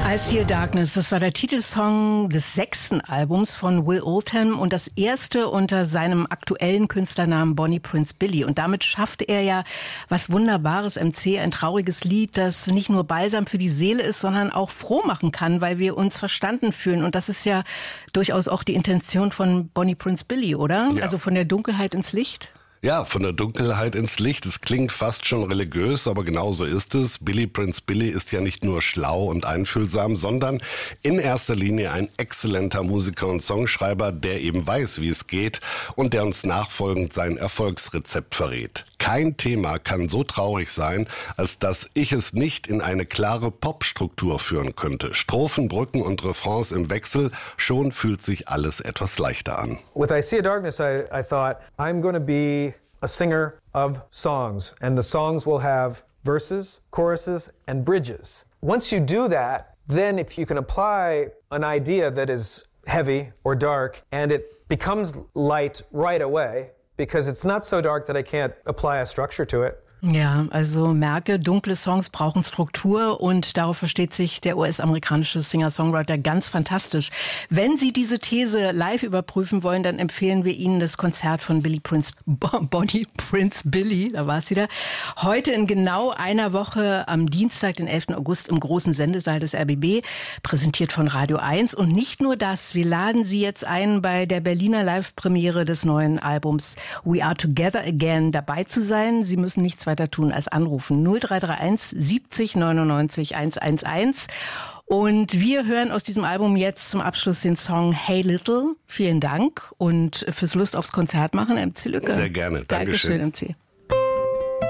I See a Darkness, das war der Titelsong des 6. Albums von Will Oldham und das erste unter seinem aktuellen Künstlernamen Bonnie Prince Billy. Und damit schaffte er ja was Wunderbares, MC, ein trauriges Lied, das nicht nur Balsam für die Seele ist, sondern auch froh machen kann, weil wir uns verstanden fühlen. Und das ist ja durchaus auch die Intention von Bonnie Prince Billy, oder? Ja. Also von der Dunkelheit ins Licht? Ja, von der Dunkelheit ins Licht. Es klingt fast schon religiös, aber genau so ist es. Billy Prince Billy ist ja nicht nur schlau und einfühlsam, sondern in erster Linie ein exzellenter Musiker und Songschreiber, der eben weiß, wie es geht und der uns nachfolgend sein Erfolgsrezept verrät. Kein Thema kann so traurig sein, als dass ich es nicht in eine klare Popstruktur führen könnte. Strophen, Brücken und Refrains im Wechsel, schon fühlt sich alles etwas leichter an. With I See a Darkness, I thought, I'm going to be a singer of songs, and the songs will have verses, choruses, and bridges. Once you do that, then if you can apply an idea that is heavy or dark, and it becomes light right away, because it's not so dark that I can't apply a structure to it. Ja, also merke, dunkle Songs brauchen Struktur und darauf versteht sich der US-amerikanische Singer-Songwriter ganz fantastisch. Wenn Sie diese These live überprüfen wollen, dann empfehlen wir Ihnen das Konzert von Bonnie Prince Billy, da war es wieder, heute in genau einer Woche am Dienstag, den 11. August im großen Sendesaal des RBB, präsentiert von Radio 1. Und nicht nur das, wir laden Sie jetzt ein, bei der Berliner Live-Premiere des neuen Albums We Are Together Again dabei zu sein. Sie müssen nichts weiter tun als anrufen. 0331 70 99 111. Und wir hören aus diesem Album jetzt zum Abschluss den Song Hey Little. Vielen Dank und fürs Lust aufs Konzert machen, MC Lücke. Sehr gerne. Dankeschön, MC.